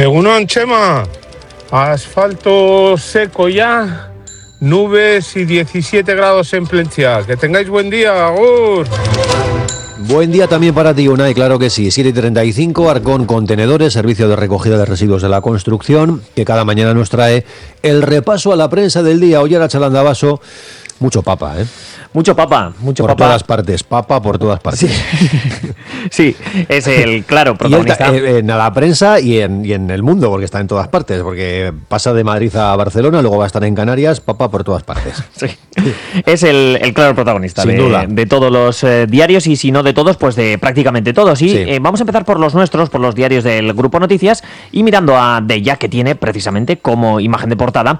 Egunon, Chema. Asfalto seco ya, nubes y 17 grados en Plentzia. Que tengáis buen día, agur. Buen día también para ti, Unai, claro que sí. 7:35, Arcón Contenedores, servicio de recogida de residuos de la construcción, que cada mañana nos trae el repaso a la prensa del día. Hoy era Chalandabaso, mucho papa, ¿eh? Mucho papa. Por todas partes, papa por todas partes. Sí, sí, es el claro protagonista. En la prensa y en el mundo, porque está en todas partes, porque pasa de Madrid a Barcelona, luego va a estar en Canarias, papa por todas partes. Sí, es el claro protagonista de todos los diarios, y si no de todos, pues de prácticamente todos. Y vamos a empezar por los nuestros, por los diarios del Grupo Noticias, y mirando a Deia, que tiene precisamente como imagen de portada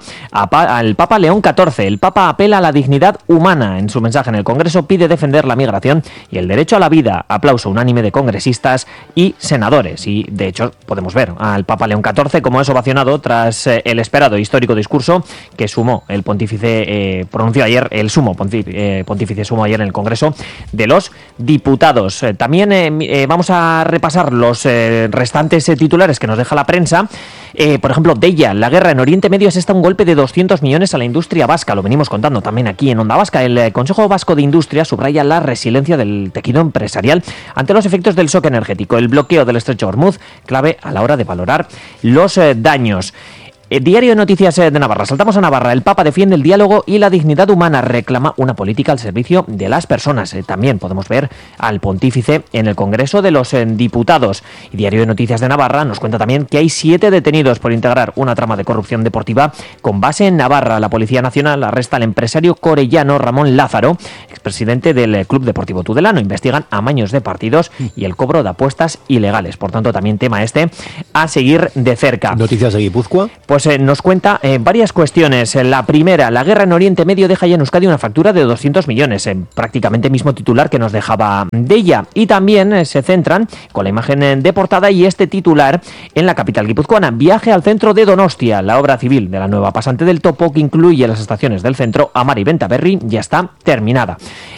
al Papa León XIV. El Papa apela a la dignidad humana. En su mensaje en el Congreso pide defender la migración y el derecho a la vida. Aplauso unánime de congresistas y senadores. Y de hecho podemos ver al Papa León XIV como es ovacionado tras el esperado histórico discurso que sumó el pontífice, pronunció ayer, el sumo pontífice sumó ayer en el Congreso de los Diputados. También vamos a repasar los restantes titulares que nos deja la prensa. Por ejemplo, Deia, la guerra en Oriente Medio asesta un golpe de 200 millones a la industria vasca. Lo venimos contando también aquí en Onda Vasca. El Consejo Vasco de Industria subraya la resiliencia del tejido empresarial ante los efectos del shock energético. El bloqueo del estrecho Hormuz, clave a la hora de valorar los daños. Diario de Noticias de Navarra. Saltamos a Navarra. El Papa defiende el diálogo y la dignidad humana. Reclama una política al servicio de las personas. También podemos ver al pontífice en el Congreso de los Diputados. Y Diario de Noticias de Navarra nos cuenta también que hay 7 detenidos por integrar una trama de corrupción deportiva con base en Navarra. La Policía Nacional arresta al empresario corellano Ramón Lázaro, expresidente del Club Deportivo Tudelano. Investigan amaños de partidos y el cobro de apuestas ilegales. Por tanto, también tema a seguir de cerca. Noticias de Guipúzcoa. Pues nos cuenta varias cuestiones. La primera, la guerra en Oriente Medio deja ya en Euskadi una factura de 200 millones, prácticamente mismo titular que nos dejaba Deia. Y también se centran con la imagen de portada y este titular en la capital guipuzcoana. Viaje al centro de Donostia. La obra civil de la nueva pasante del Topo, que incluye las estaciones del centro Amar y Bentaberri, ya está terminada.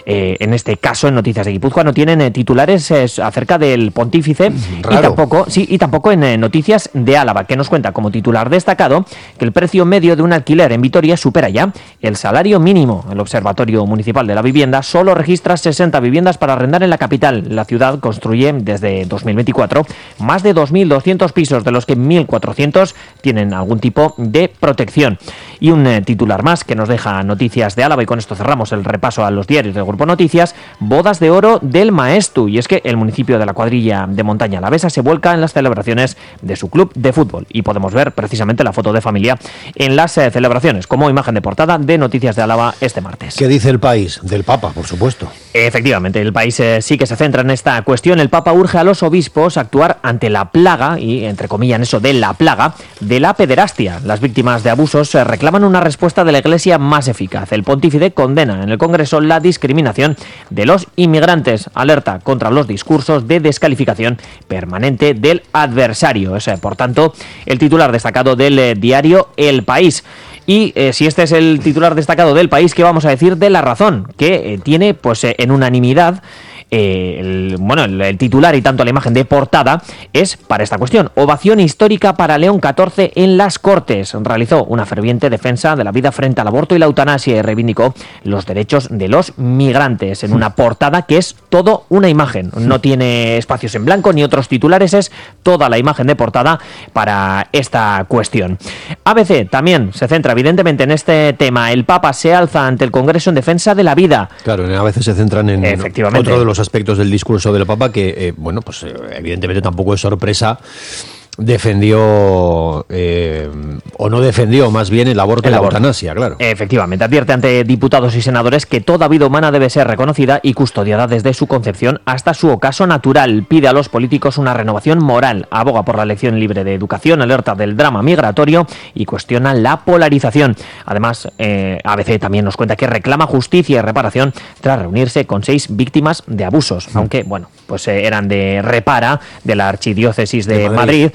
En este caso, en Noticias de Guipúzcoa no tienen titulares acerca del pontífice. Raro. Y tampoco en Noticias de Álava, que nos cuenta como titular destacado que el precio medio de un alquiler en Vitoria supera ya el salario mínimo. El Observatorio Municipal de la Vivienda solo registra 60 viviendas para arrendar en la capital. La ciudad construye desde 2024 más de 2.200 pisos, de los que 1.400 tienen algún tipo de protección. Y un titular más que nos deja Noticias de Álava, y con esto cerramos el repaso a los diarios del Grupo Noticias. Bodas de oro del Maestu. Y es que el municipio de la cuadrilla de montaña alavesa se vuelca en las celebraciones de su club de fútbol, y podemos ver precisamente la foto de familia en las celebraciones como imagen de portada de Noticias de Álava este martes. ¿Qué dice El País? Del Papa, por supuesto. Efectivamente, El País sí que se centra en esta cuestión. El Papa urge a los obispos a actuar ante la plaga, y entre comillas eso de la plaga, de la pederastia. Las víctimas de abusos reclaman una respuesta de la Iglesia más eficaz. El pontífice condena en el Congreso la discriminación de los inmigrantes. Alerta contra los discursos de descalificación permanente del adversario. Es, por tanto, el titular destacado del diario El País. Y si este es el titular destacado del País, ¿qué vamos a decir de La Razón? Que tiene pues en unanimidad el titular y tanto la imagen de portada es para esta cuestión. Ovación histórica para León XIV en las Cortes. Realizó una ferviente defensa de la vida frente al aborto y la eutanasia y reivindicó los derechos de los migrantes en una portada que es todo una imagen. No tiene espacios en blanco ni otros titulares, es toda la imagen de portada para esta cuestión. ABC también se centra evidentemente en este tema. El Papa se alza ante el Congreso en defensa de la vida. Claro, a veces se centran en otro de los aspectos del discurso del Papa que, evidentemente tampoco es sorpresa. Defendió o no defendió más bien el aborto y la eutanasia, claro. Efectivamente, advierte ante diputados y senadores que toda vida humana debe ser reconocida y custodiada desde su concepción hasta su ocaso natural. Pide a los políticos una renovación moral, aboga por la elección libre de educación, alerta del drama migratorio y cuestiona la polarización. Además, ABC también nos cuenta que reclama justicia y reparación tras reunirse con 6 víctimas de abusos, aunque eran de Repara, de la Archidiócesis de Madrid,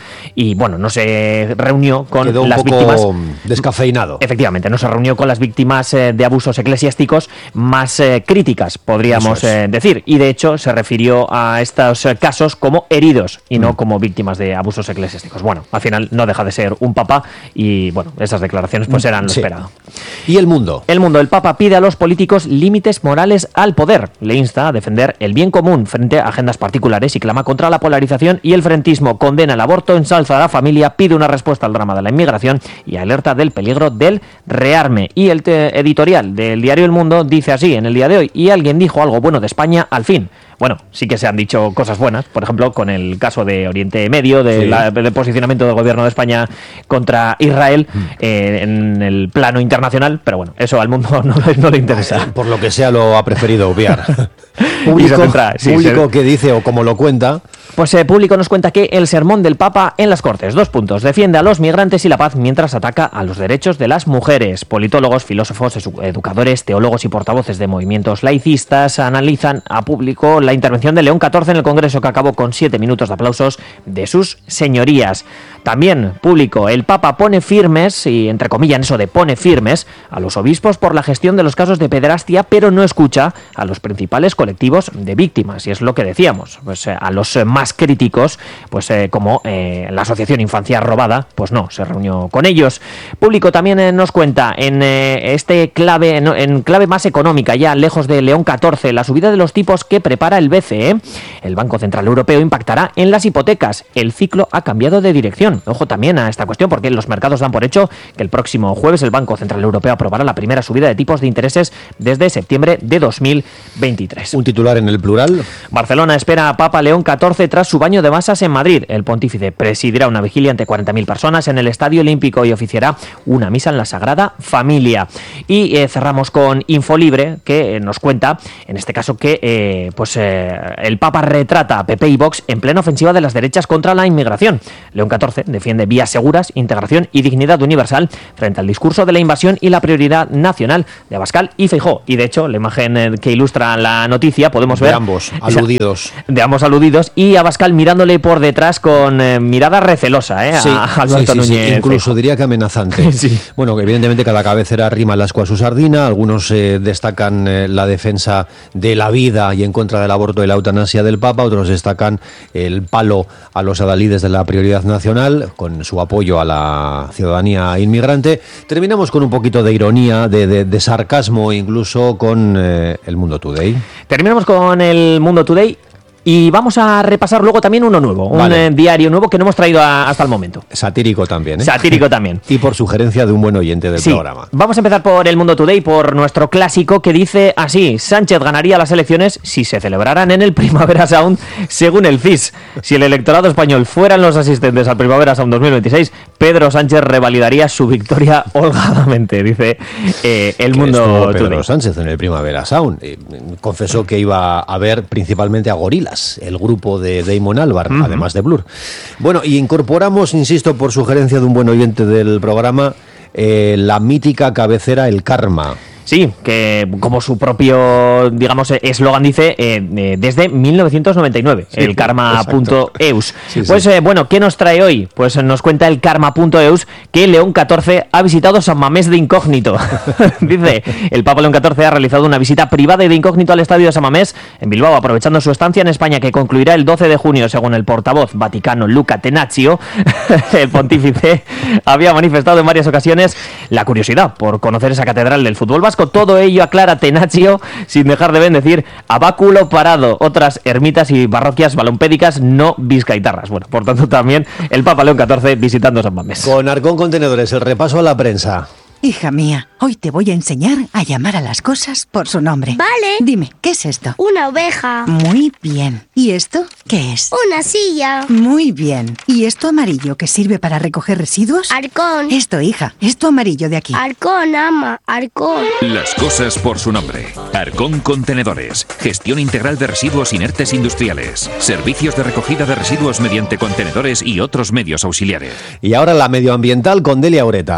y bueno, no se reunió con Quedó las un poco víctimas. descafeinado. Efectivamente, no se reunió con las víctimas de abusos eclesiásticos más críticas, podríamos decir, y de hecho se refirió a estos casos como heridos y no como víctimas de abusos eclesiásticos. Bueno, al final no deja de ser un papa y bueno, esas declaraciones pues eran lo esperado. ¿Y el mundo? El Papa pide a los políticos límites morales al poder, le insta a defender el bien común frente a agendas particulares y clama contra la polarización y el frentismo, condena el aborto, ensalza a la familia, pide una respuesta al drama de la inmigración y alerta del peligro del rearme. Y el editorial del diario El Mundo dice así en el día de hoy: y alguien dijo algo bueno de España al fin. Bueno, sí que se han dicho cosas buenas, por ejemplo, con el caso de Oriente Medio, del posicionamiento del gobierno de España contra Israel en el plano internacional, pero bueno, eso al mundo no le interesa. Por lo que sea lo ha preferido obviar. Público que dice o como lo cuenta. Pues Público nos cuenta que el sermón del Papa en las Cortes, 2 puntos, defiende a los migrantes y la paz mientras ataca a los derechos de las mujeres. Politólogos, filósofos, educadores, teólogos y portavoces de movimientos laicistas analizan a Público la intervención de León XIV en el Congreso, que acabó con 7 minutos de aplausos de sus señorías. También Público, el Papa pone firmes, y entre comillas eso de pone firmes, a los obispos por la gestión de los casos de pederastia, pero no escucha a los principales colectivos de víctimas, y es lo que decíamos, pues a los más críticos, pues como la Asociación Infancia Robada, pues no, se reunió con ellos. Público también nos cuenta en en clave más económica, ya lejos de León XIV, la subida de los tipos que prepara el BCE, el Banco Central Europeo, impactará en las hipotecas. El ciclo ha cambiado de dirección. Ojo también a esta cuestión, porque los mercados dan por hecho que el próximo jueves el Banco Central Europeo aprobará la primera subida de tipos de intereses desde septiembre de 2023. Un titular en el plural. Barcelona espera a Papa León XIV tras su baño de masas en Madrid. El pontífice presidirá una vigilia ante 40.000 personas en el Estadio Olímpico y oficiará una misa en la Sagrada Familia. Y cerramos con Infolibre, que nos cuenta, en este caso, que el Papa retrata a PP y Vox en plena ofensiva de las derechas contra la inmigración. León XIV defiende vías seguras, integración y dignidad universal frente al discurso de la invasión y la prioridad nacional de Abascal y Feijóo. Y de hecho, la imagen que ilustra la noticia podemos ver de ambos aludidos, y Abascal mirándole por detrás con mirada recelosa a Alberto Núñez. Incluso Feijóo. diría que amenazante. Bueno, evidentemente cada cabecera arrima el ascua a su sardina. Algunos destacan la defensa de la vida y en contra del aborto y la eutanasia del Papa, otros destacan el palo a los adalides de la prioridad nacional con su apoyo a la ciudadanía inmigrante. Terminamos con un poquito de ironía, de sarcasmo, incluso con el Mundo Today. Terminamos con el Mundo Today. Y vamos a repasar luego también uno nuevo, un diario nuevo que no hemos traído hasta el momento. Satírico también, ¿eh? Satírico también. Y por sugerencia de un buen oyente del programa. Vamos a empezar por el Mundo Today, por nuestro clásico que dice así: Sánchez ganaría las elecciones si se celebraran en el Primavera Sound, según el CIS. Si el electorado español fueran los asistentes al Primavera Sound 2026, Pedro Sánchez revalidaría su victoria holgadamente, dice el Mundo Today. Pedro Sánchez en el Primavera Sound confesó que iba a ver principalmente a Gorilas, el grupo de Damon Albarn, además de Blur. Bueno, y incorporamos, insisto, por sugerencia de un buen oyente del programa, la mítica cabecera El Karma. Sí, que como su propio, digamos, eslogan dice, desde 1999, sí, el karma.eus. Bueno, ¿qué nos trae hoy? Pues nos cuenta el karma.eus que León XIV ha visitado San Mamés de incógnito. Dice, el Papa León XIV ha realizado una visita privada y de incógnito al estadio de San Mamés en Bilbao, aprovechando su estancia en España, que concluirá el 12 de junio, según el portavoz vaticano Luca Tenaccio. El pontífice había manifestado en varias ocasiones la curiosidad por conocer esa catedral del fútbol vasco. Todo ello, aclara Tenaccio, sin dejar de bendecir a Báculo Parado, otras ermitas y parroquias balompédicas no vizcaitarras. Bueno, por tanto, también el Papa León XIV visitando San Mamés. Con Arcón Contenedores, el repaso a la prensa. Hija mía, hoy te voy a enseñar a llamar a las cosas por su nombre. Vale. Dime, ¿qué es esto? Una oveja. Muy bien. ¿Y esto qué es? Una silla. Muy bien. ¿Y esto amarillo que sirve para recoger residuos? Arcón. Esto, hija, esto amarillo de aquí. Arcón, ama, Arcón. Las cosas por su nombre. Arcón Contenedores. Gestión integral de residuos inertes industriales. Servicios de recogida de residuos mediante contenedores y otros medios auxiliares. Y ahora la medioambiental con Delia Ureta.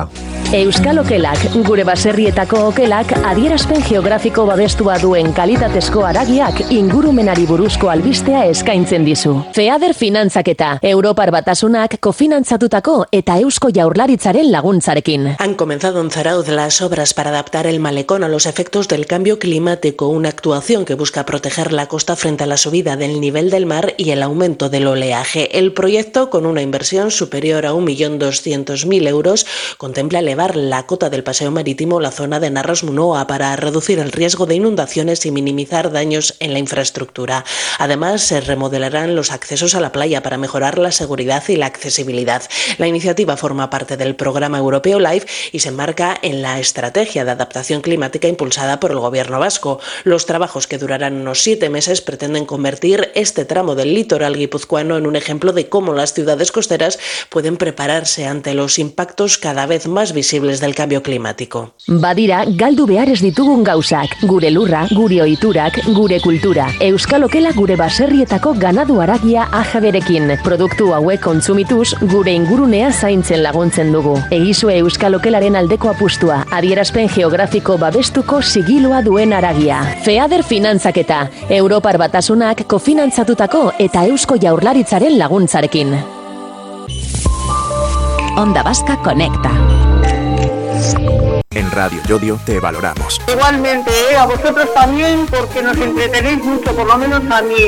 Euskal Okelak, gure baserrietako okelak adierazpen geografiko babestua duen kalitatezko haragiak ingurumenari buruzko albistea eskaintzen dizu. FEADER finantzaketa, Europar Batasunak kofinantzatutako eta Eusko Jaurlaritzaren laguntzarekin. Han comenzado en Zarauz las obras para adaptar el malecón a los efectos del cambio climático, una actuación que busca proteger la costa frente a la subida del nivel del mar y el aumento del oleaje. El proyecto, con una inversión superior a 1.200.000 euros, contempla elevar la cota del paseo marítimo a la zona de Narras-Munoa para reducir el riesgo de inundaciones y minimizar daños en la infraestructura. Además, se remodelarán los accesos a la playa para mejorar la seguridad y la accesibilidad. La iniciativa forma parte del programa europeo LIFE y se enmarca en la estrategia de adaptación climática impulsada por el gobierno vasco. Los trabajos, que durarán unos 7 meses, pretenden convertir este tramo del litoral guipuzcoano en un ejemplo de cómo las ciudades costeras pueden prepararse ante los impactos cada vez más visibles del cambio climático. Badira, galdu behar ez ditugun gauzak, gure lurra, gure ohiturak, gure kultura. Euskal Okela gure baserrietako ganadu haragia ajaberekin. Produktu hauek kontsumituz, gure ingurunea zaintzen laguntzen dugu. Egizue Euskal Okelaren aldeko apustua, adierazpen geografiko babestuko sigilua duen haragia. FEADER finantzaketa, Europar Batasunak kofinantzatutako eta Eusko Jaurlaritzaren laguntzarekin. Onda Vasca Conecta. En Radio Yodio te valoramos. Igualmente, a vosotros también, porque nos entretenéis mucho, por lo menos a mí,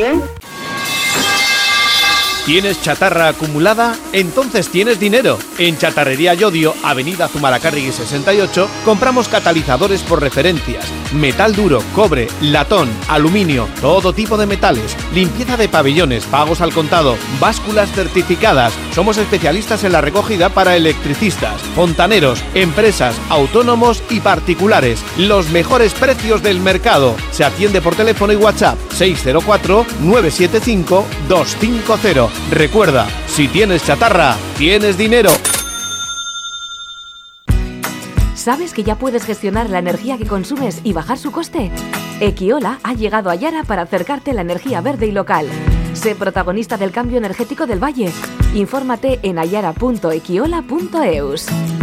¿Tienes chatarra acumulada? Entonces tienes dinero. En Chatarrería Yodio, Avenida Zumalacárregui 68, compramos catalizadores por referencias, metal duro, cobre, latón, aluminio, todo tipo de metales, limpieza de pabellones, pagos al contado, básculas certificadas. Somos especialistas en la recogida para electricistas, fontaneros, empresas, autónomos y particulares. Los mejores precios del mercado. Se atiende por teléfono y WhatsApp 604-975-250. Recuerda, si tienes chatarra, tienes dinero. ¿Sabes que ya puedes gestionar la energía que consumes y bajar su coste? Equiola ha llegado a Yara para acercarte la energía verde y local. Sé protagonista del cambio energético del Valle. Infórmate en ayara.equiola.eus.